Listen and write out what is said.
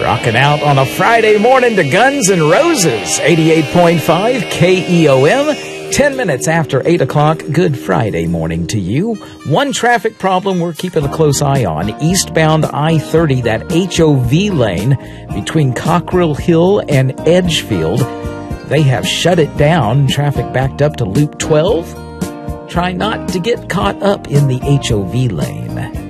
Rocking out on a Friday morning to Guns N' Roses, 88.5 KEOM, 10 minutes after 8 o'clock. Good Friday morning to you. One traffic problem we're keeping a close eye on, eastbound I-30, that HOV lane between Cockrell Hill and Edgefield. They have shut it down. Traffic backed up to Loop 12. Try not to get caught up in the HOV lane.